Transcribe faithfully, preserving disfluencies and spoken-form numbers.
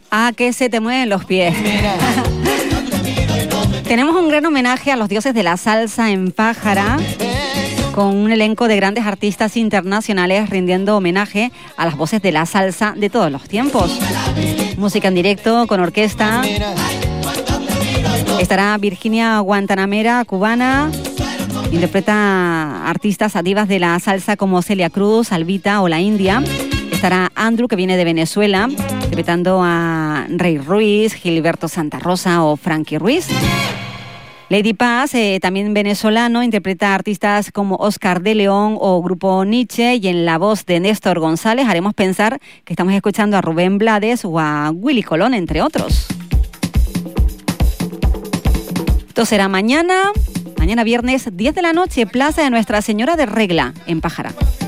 A que se te mueven los pies. Tenemos un gran homenaje a los dioses de la salsa en Pájara, con un elenco de grandes artistas internacionales rindiendo homenaje a las voces de la salsa de todos los tiempos. Música en directo con orquesta. Estará Virginia Guantanamera, cubana. Interpreta artistas a divas de la salsa como Celia Cruz, Albita o La India. Estará Andrew, que viene de Venezuela, interpretando a Rey Ruiz, Gilberto Santa Rosa o Frankie Ruiz. Lady Paz, eh, también venezolano, interpreta a artistas como Oscar de León o Grupo Nietzsche, y en la voz de Néstor González haremos pensar que estamos escuchando a Rubén Blades o a Willy Colón, entre otros. Esto será mañana, mañana viernes, diez de la noche, Plaza de Nuestra Señora de Regla, en Pájara.